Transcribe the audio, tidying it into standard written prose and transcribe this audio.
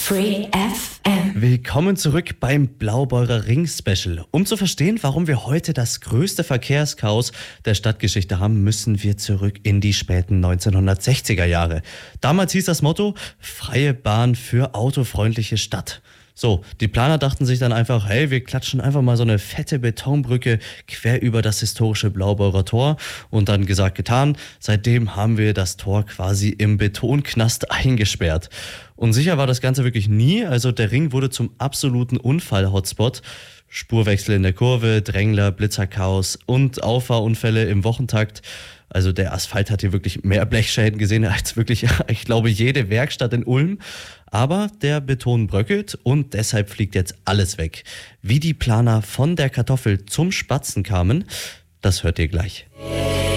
Free FM. Willkommen zurück beim Blaubeurer Ring Special. Um zu verstehen, warum wir heute das größte Verkehrschaos der Stadtgeschichte haben, müssen wir zurück in die späten 1960er Jahre. Damals hieß das Motto: freie Bahn für autofreundliche Stadt. So, die Planer dachten sich dann einfach, hey, wir klatschen einfach mal so eine fette Betonbrücke quer über das historische Blaubeurer Tor, und dann gesagt, getan. Seitdem haben wir das Tor quasi im Betonknast eingesperrt. Und sicher war das Ganze wirklich nie, also der Ring wurde zum absoluten Unfall-Hotspot. Spurwechsel in der Kurve, Drängler, Blitzerchaos und Auffahrunfälle im Wochentakt. Also der Asphalt hat hier wirklich mehr Blechschäden gesehen als wirklich, ich glaube, jede Werkstatt in Ulm. Aber der Beton bröckelt und deshalb fliegt jetzt alles weg. Wie die Planer von der Kartoffel zum Spatzen kamen, das hört ihr gleich.